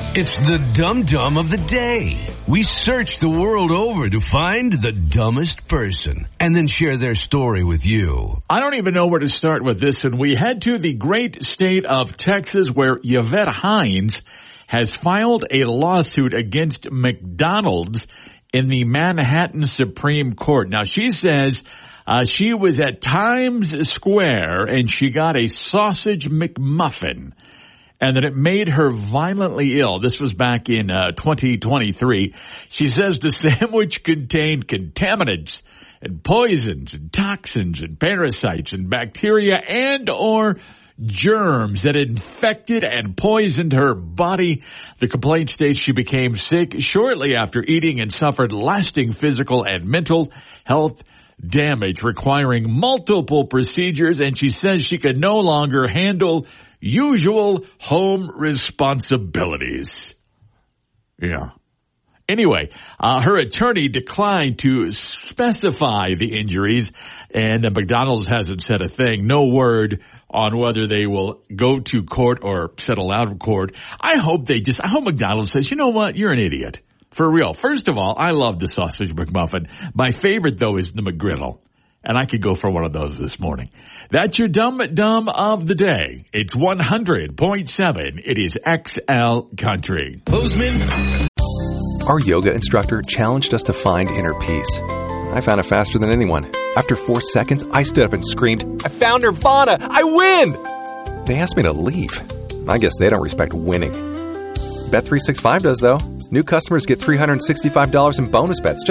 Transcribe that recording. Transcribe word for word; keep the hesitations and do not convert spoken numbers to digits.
It's the Dum Dum of the Day. We search the world over to find the dumbest person and then share their story with you. I don't even know where to start with this, and we head to the great state of Texas where Yvette Hines has filed a lawsuit against McDonald's in the Manhattan Supreme Court. Now, she says uh, she was at Times Square and she got a sausage McMuffin, and that it made her violently ill. This was back in uh, twenty twenty-three. She says the sandwich contained contaminants and poisons and toxins and parasites and bacteria and or germs that infected and poisoned her body. The complaint states she became sick shortly after eating and suffered lasting physical and mental health damage, requiring multiple procedures, and she says she could no longer handle usual home responsibilities. Yeah. Anyway, uh, her attorney declined to specify the injuries, and uh, McDonald's hasn't said a thing. No word on whether they will go to court or settle out of court. I hope they just, I hope McDonald's says, you know what, you're an idiot. For real. First of all, I love the sausage McMuffin. My favorite, though, is the McGriddle. And I could go for one of those this morning. That's your Dumb Dumb of the Day. It's one hundred point seven. It is X L Country. Bozeman. Our yoga instructor challenged us to find inner peace. I found it faster than anyone. After four seconds, I stood up and screamed, "I found Nirvana! I win!" They asked me to leave. I guess they don't respect winning. Bet three sixty-five does, though. New customers get three hundred sixty-five dollars in bonus bets just